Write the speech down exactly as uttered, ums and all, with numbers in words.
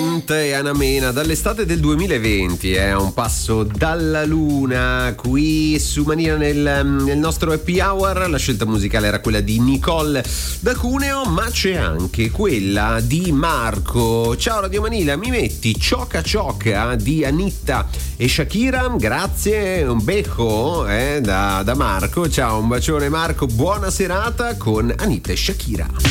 Hunt e Anna Mena dall'estate del duemilaventi, è eh, un passo dalla luna qui su Mania nel, nel nostro happy hour. La scelta musicale era quella di Nicole da Cuneo, ma c'è anche quella di Marco. Ciao Radio Manila, mi metti Cioca Cioca di Anitta e Shakira? Grazie, un becco eh, da, da Marco. Ciao, un bacione Marco, buona serata con Anitta e Shakira.